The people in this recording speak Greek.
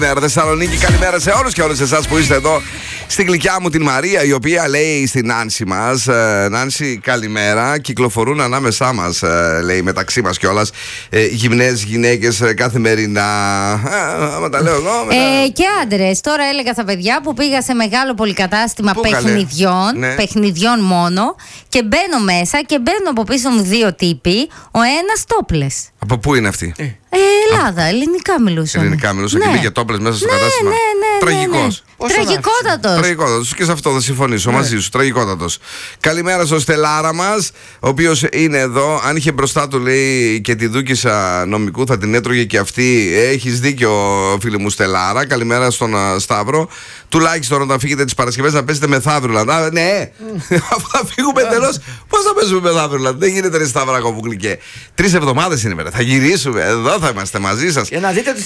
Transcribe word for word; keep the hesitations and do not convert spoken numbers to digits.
Καλημέρα Θεσσαλονίκη, καλημέρα σε όλους και όλες εσάς που είστε εδώ στην γλυκιά μου την Μαρία, η οποία λέει στην Νάνση μας, ε, Νάνση καλημέρα, κυκλοφορούν ανάμεσά μας, ε, λέει μεταξύ μας κιόλας, ε, γυμνές γυναίκες ε, καθημερινά. Ε, άμα τα λέω εγώ μετά... ε, Και άντρες, τώρα έλεγα στα παιδιά που πήγα σε μεγάλο πολυκατάστημα Πού, παιχνιδιών, ναι. παιχνιδιών μόνο, και μπαίνω μέσα και μπαίνουν από πίσω μου δύο τύποι, ο ένας τόπλες. Από πού είναι αυτή? Ε, Ελλάδα, ελληνικά μιλούσαν. Ελληνικά μιλούσαν, ναι. και μπήκε τόπλες μέσα στο ναι, κατάστημα. Ναι, ναι, ναι, Τραγικός. ναι. Τραγικότατος. Τραγικότατος. Και σε αυτό θα συμφωνήσω ναι. μαζί σου. Τραγικότατος. Καλημέρα στο Στελάρα μας, ο οποίος είναι εδώ. Αν είχε μπροστά του, λέει, και τη δούκισσα νομικού, θα την έτρωγε και αυτή. Έχεις δίκιο, φίλε μου Στελάρα. Καλημέρα στον uh, Σταύρο. Τουλάχιστον όταν φύγετε τις Παρασκευές να παίζετε μεθαύρουλα. Ναι, αφού θα φύγουμε τελώς, πώς θα παίζουμε μεθαύρουλα? Δεν γίνεται, ρε Σταυράκο που γλυκέ. Τρεις εβδομάδες είναι, βέβαια. Θα γυρίσουμε. Εδώ θα είμαστε μαζί σας. Για να δείτε